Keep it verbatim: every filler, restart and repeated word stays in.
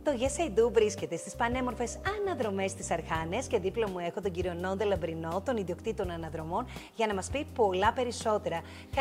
Το Yes I Do βρίσκεται στις πανέμορφες αναδρομές της Αρχάνες και δίπλα μου έχω τον κύριο Νόντε Λαμπρινό, τον ιδιοκτήτη των αναδρομών, για να μας πει πολλά περισσότερα.